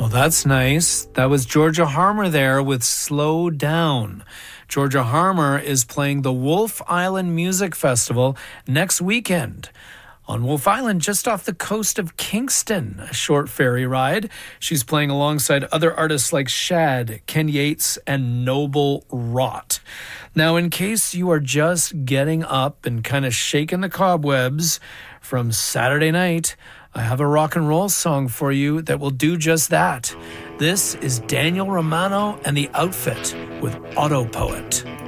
Well, that's nice. That was Georgia Harmer there with Slow Down. Georgia Harmer is playing the Wolf Island Music Festival next weekend on Wolf Island, just off the coast of Kingston, a short ferry ride. She's playing alongside other artists like Shad, Ken Yates, and Noble Rot. Now, in case you are just getting up and kind of shaking the cobwebs from Saturday night, I have a rock and roll song for you that will do just that. This is Daniel Romano and the Outfit with Auto Poet.